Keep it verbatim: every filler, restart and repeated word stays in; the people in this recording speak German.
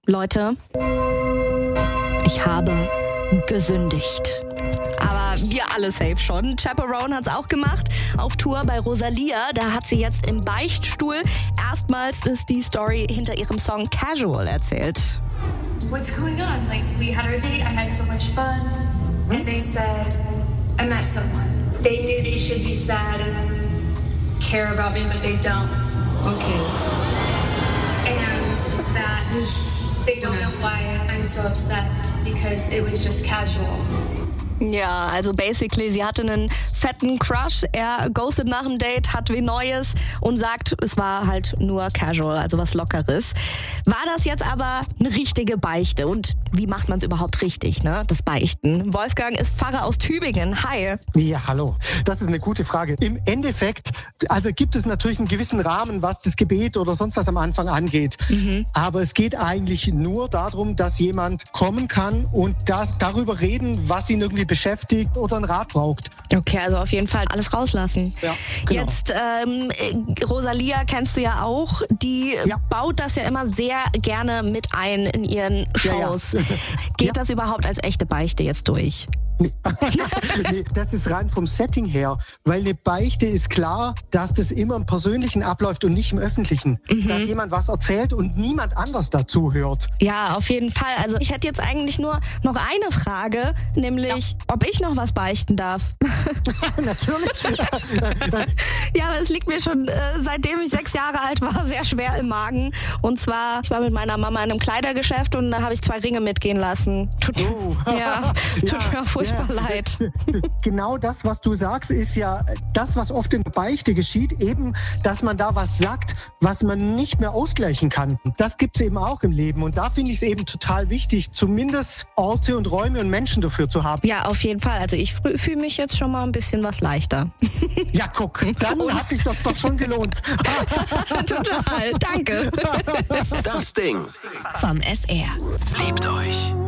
Leute, ich habe gesündigt. Aber wir alle safe schon. Chaperone hat's auch gemacht. Auf Tour bei Rosalia. Da hat sie jetzt im Beichtstuhl erstmals ist die Story hinter ihrem Song Casual erzählt. What's going on? Like, we had our date, I had so much fun. And they said, I met someone. They knew they should be sad and care about me, but they don't. Okay. And that they don't know why I'm so upset, because it was just casual. Ja, also basically, sie hatte einen fetten Crush, er ghostet nach dem Date, hat wie Neues und sagt, es war halt nur casual, also was Lockeres. War das jetzt aber eine richtige Beichte? Und wie macht man es überhaupt richtig, ne? Das Beichten. Wolfgang ist Pfarrer aus Tübingen. Hi. Ja, hallo. Das ist eine gute Frage. Im Endeffekt, also gibt es natürlich einen gewissen Rahmen, was das Gebet oder sonst was am Anfang angeht. Mhm. Aber es geht eigentlich nur darum, dass jemand kommen kann und das, darüber reden, was ihn irgendwie beschäftigt oder einen Rat braucht. Okay, also auf jeden Fall alles rauslassen. Ja, genau. Jetzt, ähm, Rosalia kennst du ja auch, die ja. baut das ja immer sehr gerne mit ein in ihren Shows. Ja, ja. Geht ja. das überhaupt als echte Beichte jetzt durch? Nee. nee, das ist rein vom Setting her, weil eine Beichte ist klar, dass das immer im Persönlichen abläuft und nicht im Öffentlichen. Mhm. Dass jemand was erzählt und niemand anders dazu hört. Ja, auf jeden Fall. Also ich hätte jetzt eigentlich nur noch eine Frage, nämlich, ja. ob ich noch was beichten darf. Natürlich. Ja, aber es liegt mir schon, äh, seitdem ich sechs Jahre alt war, sehr schwer im Magen. Und zwar, ich war mit meiner Mama in einem Kleidergeschäft und da habe ich zwei Ringe mitgehen lassen. Tut, oh. ja, tut ja. mir furchtbar ja. leid. Genau das, was du sagst, ist ja das, was oft in der Beichte geschieht, eben, dass man da was sagt, was man nicht mehr ausgleichen kann. Das gibt es eben auch im Leben und da finde ich es eben total wichtig, zumindest Orte und Räume und Menschen dafür zu haben. Ja, auf jeden Fall. Also ich fühle mich jetzt schon mal ein bisschen was leichter. Ja, guck, dann und hat sich das doch schon gelohnt. Total, danke. Das Ding vom S R. Liebt euch.